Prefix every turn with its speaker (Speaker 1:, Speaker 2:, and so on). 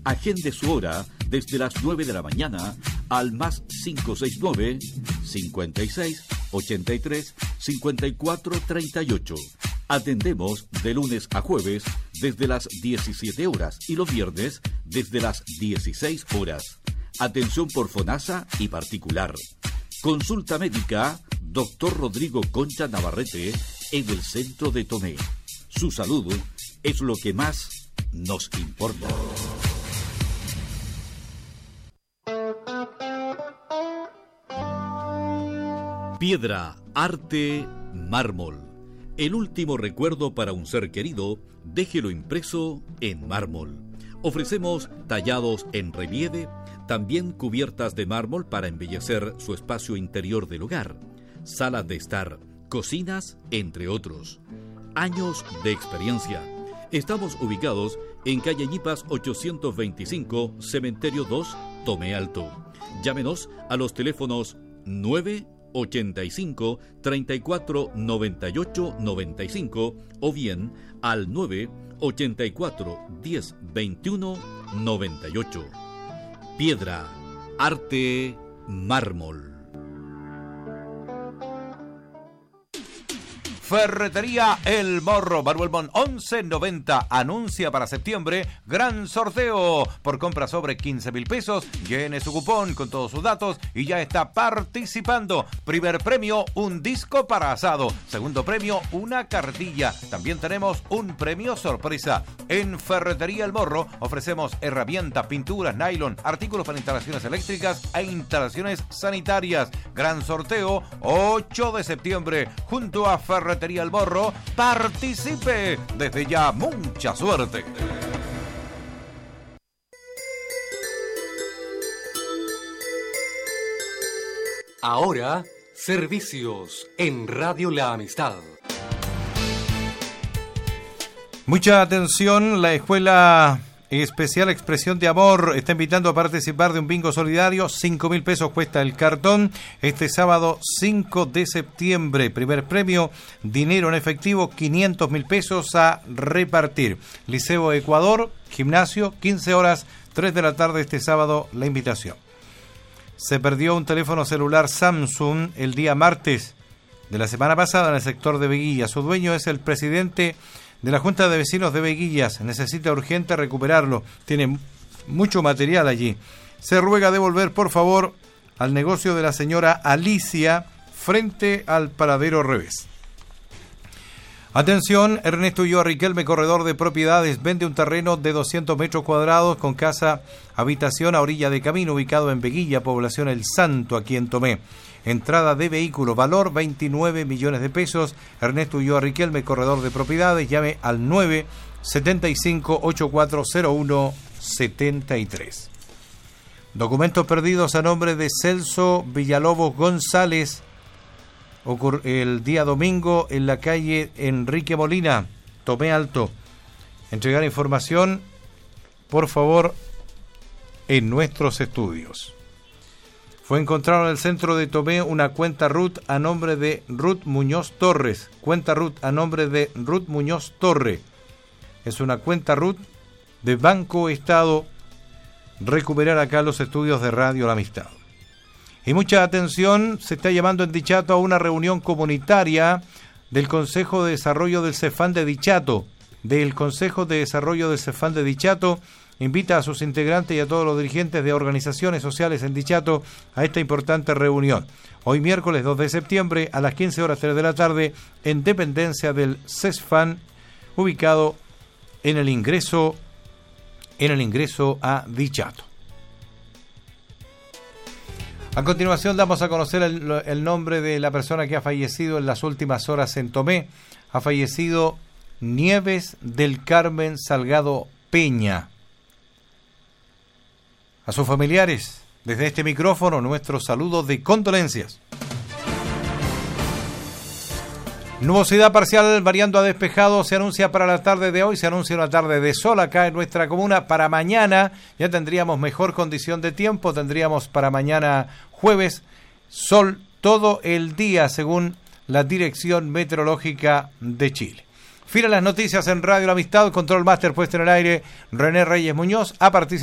Speaker 1: Agende su hora desde las 9 de la mañana al más 569 56 83 54 38. Atendemos de lunes a jueves desde las 17 horas y los viernes desde las 16 horas. Atención por FONASA y particular. Consulta médica, Dr. Rodrigo Concha Navarrete, en el centro de Tomé. Su salud es lo que más nos importa. Piedra, arte, mármol. El último recuerdo para un ser querido, déjelo impreso en mármol. Ofrecemos tallados en relieve, también cubiertas de mármol para embellecer su espacio interior del hogar, salas de estar, cocinas, entre otros. Años de experiencia. Estamos ubicados en calle Ñipas 825, Cementerio 2, Tomé Alto. Llámenos a los teléfonos 985 34 98 95 o bien al 984 10 21 98. Piedra, arte, mármol.
Speaker 2: Ferretería El Morro, Baruelmón 1190, anuncia para septiembre gran sorteo por compra sobre 15.000 pesos. Llene su cupón con todos sus datos y ya está participando. Primer premio, un disco para asado. Segundo premio, una cartilla. También tenemos un premio sorpresa. En Ferretería El Morro ofrecemos herramientas, pinturas, nylon, artículos para instalaciones eléctricas e instalaciones sanitarias. Gran sorteo 8 de septiembre junto a Ferretería El Morro. Participe. Desde ya, mucha suerte.
Speaker 3: Ahora, servicios en Radio La Amistad.
Speaker 4: Mucha atención, la Escuela Especial Expresión de Amor está invitando a participar de un bingo solidario. 5.000 pesos cuesta el cartón. Este sábado 5 de septiembre, primer premio, dinero en efectivo, 500.000 pesos a repartir. Liceo Ecuador, gimnasio, 15 horas, 3 de la tarde este sábado, la invitación. Se perdió un teléfono celular Samsung el día martes de la semana pasada en el sector de Veguillas. Su dueño es el presidente de la Junta de Vecinos de Veguillas. Necesita urgente recuperarlo. Tiene mucho material allí. Se ruega devolver, por favor, al negocio de la señora Alicia frente al paradero revés. Atención, Ernesto Ulloa Riquelme, corredor de propiedades, vende un terreno de 200 metros cuadrados con casa, habitación a orilla de camino, ubicado en Veguilla, población El Santo, aquí en Tomé. Entrada de vehículo, valor 29 millones de pesos. Ernesto Ulloa Riquelme, corredor de propiedades, llame al 975-8401-73. Documentos perdidos a nombre de Celso Villalobos González. El día domingo en la calle Enrique Molina, Tomé Alto. Entregar información, por favor, en nuestros estudios. Fue encontrado en el centro de Tomé una cuenta RUT a nombre de Ruth Muñoz Torres. Cuenta RUT a nombre de Ruth Muñoz Torre. Es una cuenta RUT de Banco Estado. Recuperar acá los estudios de Radio La Amistad. Y mucha atención, se está llamando en Dichato a una reunión comunitaria del Consejo de Desarrollo del Cefán de Dichato. Del Consejo de Desarrollo del Cefán de Dichato invita a sus integrantes y a todos los dirigentes de organizaciones sociales en Dichato a esta importante reunión. Hoy miércoles 2 de septiembre a las 15 horas 3 de la tarde en dependencia del CESFAN, ubicado en el ingreso a Dichato. A continuación damos a conocer el nombre de la persona que ha fallecido en las últimas horas en Tomé. Ha fallecido Nieves del Carmen Salgado Peña. A sus familiares, desde este micrófono, nuestros saludos de condolencias. Nubosidad parcial variando a despejado se anuncia para la tarde de hoy, se anuncia una tarde de sol acá en nuestra comuna. Para mañana ya tendríamos mejor condición de tiempo, tendríamos para mañana jueves sol todo el día según la Dirección Meteorológica de Chile. Fin a las noticias en Radio La Amistad, control máster puesto en el aire, René Reyes Muñoz, a partir